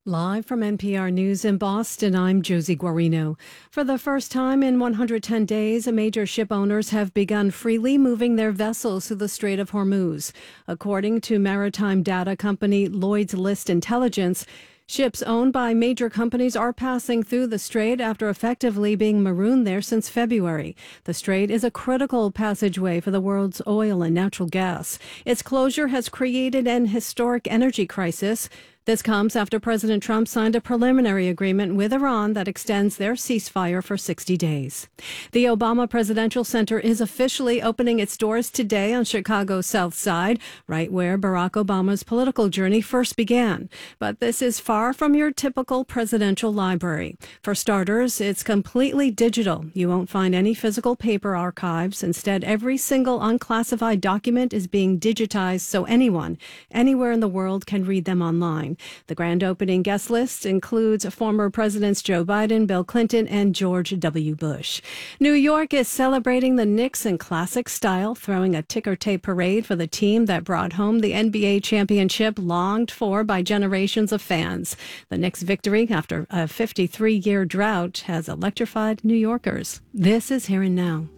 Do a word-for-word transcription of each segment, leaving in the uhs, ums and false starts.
Live from N P R News in Boston, I'm Josie Guarino. For the first time in one hundred ten days, major ship owners have begun freely moving their vessels through the Strait of Hormuz. According to maritime data company Lloyd's List Intelligence, ships owned by major companies are passing through the strait after effectively being marooned there since February. The strait is a critical passageway for the world's oil and natural gas. Its closure has created an historic energy crisis. This comes after President Trump signed a preliminary agreement with Iran that extends their ceasefire for sixty days. The Obama Presidential Center is officially opening its doors today on Chicago's South Side, right where Barack Obama's political journey first began. But this is far from your typical presidential library. For starters, it's completely digital. You won't find any physical paper archives. Instead, every single unclassified document is being digitized so anyone, anywhere in the world, can read them online. The grand opening guest list includes former Presidents Joe Biden, Bill Clinton, and George W. Bush. New York is celebrating the Knicks in classic style, throwing a ticker tape parade for the team that brought home the N B A championship longed for by generations of fans. The Knicks' victory after a fifty-three-year drought has electrified New Yorkers. This is Here and Now.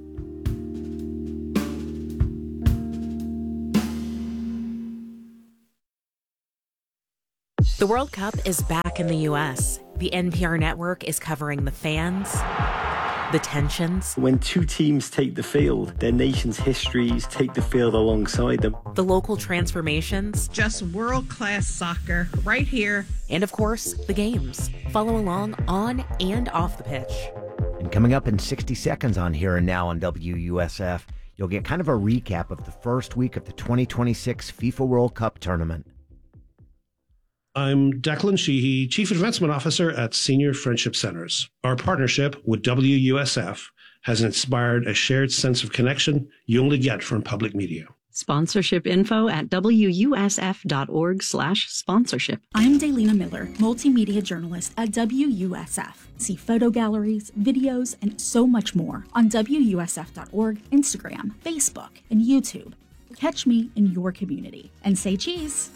The World Cup is back in the U S. The N P R network is covering the fans, the tensions. When two teams take the field, their nation's histories take the field alongside them. The local transformations. Just world-class soccer right here. And of course, the games. Follow along on and off the pitch. And coming up in sixty seconds on Here and Now on W U S F, you'll get kind of a recap of the first week of the twenty twenty-six FIFA World Cup tournament. I'm Declan Sheehy, Chief Advancement Officer at Senior Friendship Centers. Our partnership with W U S F has inspired a shared sense of connection you only get from public media. Sponsorship info at wusf.org slash sponsorship. I'm Daylina Miller, multimedia journalist at W U S F. See photo galleries, videos, and so much more on W U S F dot org, Instagram, Facebook, and YouTube. Catch me in your community and say cheese.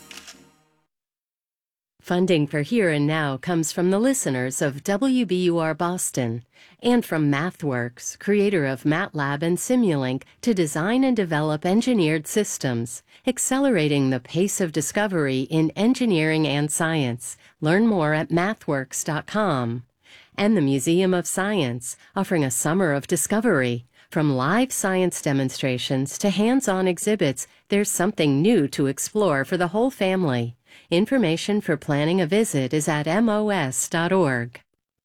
Funding for Here and Now comes from the listeners of W B U R Boston and from MathWorks, creator of MATLAB and Simulink, to design and develop engineered systems, accelerating the pace of discovery in engineering and science. Learn more at mathworks dot com. And the Museum of Science, offering a summer of discovery. From live science demonstrations to hands-on exhibits, there's something new to explore for the whole family. Information for planning a visit is at M O S dot org.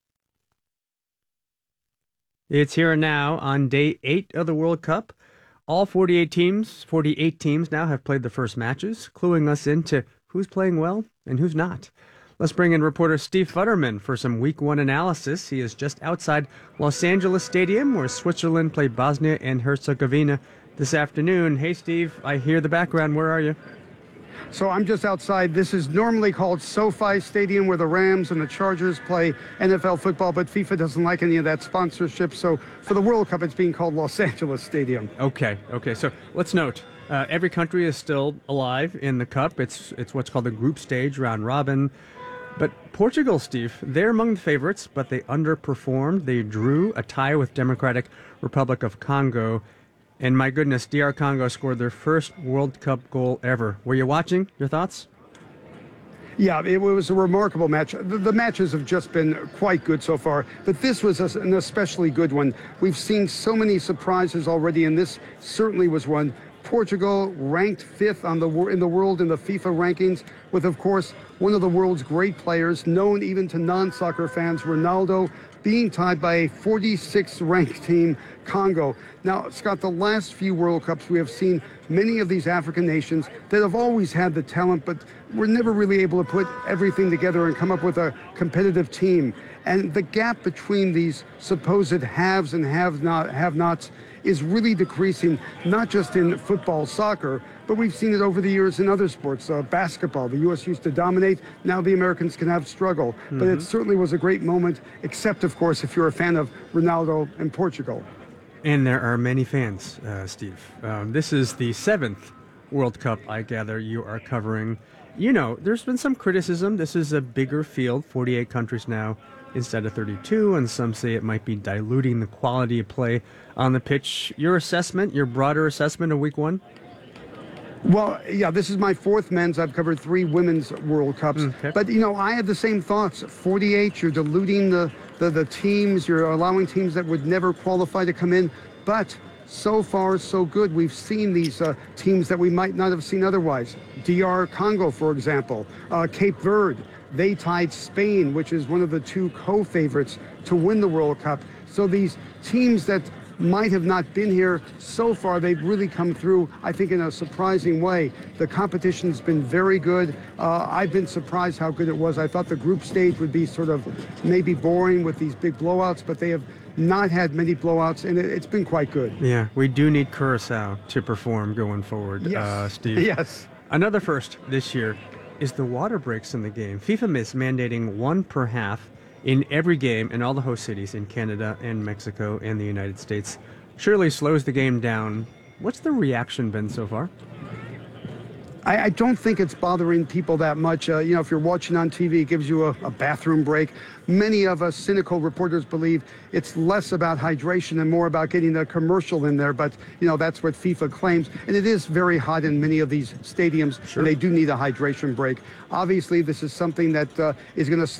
It's Here and Now on day eight of the World Cup. All forty-eight teams, forty-eight teams now have played the first matches, cluing us into who's playing well and who's not. Let's bring in reporter Steve Futterman for some week one analysis. He is just outside Los Angeles Stadium, where Switzerland play Bosnia and Herzegovina this afternoon. Hey, Steve, I hear the background. Where are you? So I'm just outside. This is normally called SoFi Stadium, where the Rams and the Chargers play N F L football, but FIFA doesn't like any of that sponsorship. So for the World Cup, it's being called Los Angeles Stadium. Okay, okay. So let's note, uh, every country is still alive in the Cup. It's, it's what's called the group stage, round robin. But Portugal, Steve, they're among the favorites, but they underperformed. They drew a tie with Democratic Republic of Congo. And my goodness, D R Congo scored their first World Cup goal ever. Were you watching? Your thoughts? Yeah, it was a remarkable match. The, the matches have just been quite good so far, but this was a, an especially good one. We've seen so many surprises already, and this certainly was one. Portugal ranked fifth on the in the world in the FIFA rankings, with, of course, one of the world's great players, known even to non-soccer fans, Ronaldo, being tied by a forty-sixth ranked team, Congo. Now, Scott, the last few World Cups, we have seen many of these African nations that have always had the talent, but were never really able to put everything together and come up with a competitive team. And the gap between these supposed haves and have-not, have-nots is really decreasing, not just in football, soccer, but we've seen it over the years in other sports. Uh, basketball, the U S used to dominate. Now the Americans can have struggle. Mm-hmm. But it certainly was a great moment, except, of course, if you're a fan of Ronaldo and Portugal. And there are many fans, uh, Steve. Um, this is the seventh World Cup, I gather, you are covering. you know, there's been some criticism. This is a bigger field, forty-eight countries now instead of thirty-two, and some say it might be diluting the quality of play on the pitch. Your assessment, your broader assessment of week one? Well, yeah, this is my fourth men's. I've covered three women's World Cups. Okay. But, you know, I had the same thoughts. forty-eight, you're diluting the, the, the teams. You're allowing teams that would never qualify to come in. But so far, so good. We've seen these uh, teams that we might not have seen otherwise. D R Congo, for example. Uh, Cape Verde. They tied Spain, which is one of the two co-favorites to win the World Cup. So these teams that might have not been here so far, they've really come through, I think, in a surprising way. The competition's been very good. Uh, I've been surprised how good it was. I thought the group stage would be sort of maybe boring with these big blowouts, but they have not had many blowouts, and it, it's been quite good. Yeah, we do need Curacao to perform going forward, Yes. uh, Steve. Yes. Another first this year is the water breaks in the game. FIFA is mandating one per half in every game in all the host cities in Canada and Mexico and the United States. Surely slows the game down. What's the reaction been so far? I, I don't think it's bothering people that much. Uh, you know, if you're watching on T V, it gives you a, a bathroom break. Many of us cynical reporters believe it's less about hydration and more about getting the commercial in there. But, you know, that's what FIFA claims. And it is very hot in many of these stadiums, Sure. and they do need a hydration break. Obviously, this is something that uh, is going to